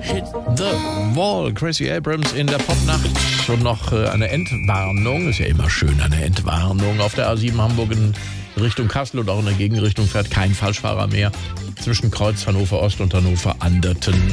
Hit the Wall. Gracie Abrams in der Popnacht. Und noch eine Entwarnung. Ist ja immer schön, eine Entwarnung. Auf der A7 Hamburg in Richtung Kassel und auch in der Gegenrichtung fährt kein Falschfahrer mehr. Zwischen Kreuz Hannover Ost und Hannover Anderten.